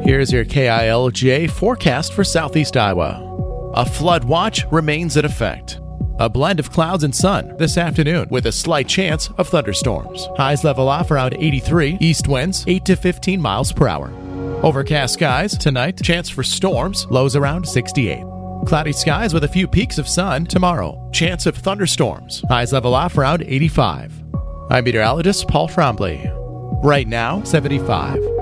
Here's your KILJ forecast for southeast Iowa. A flood watch remains in effect. A blend of clouds and sun this afternoon with a slight chance of thunderstorms. Highs level off around 83, east winds 8 to 15 miles per hour. Overcast skies tonight, chance for storms, lows around 68. Cloudy skies with a few peaks of sun tomorrow. Chance of thunderstorms. Highs level off around 85. I'm meteorologist Paul Frombley. Right now, 75.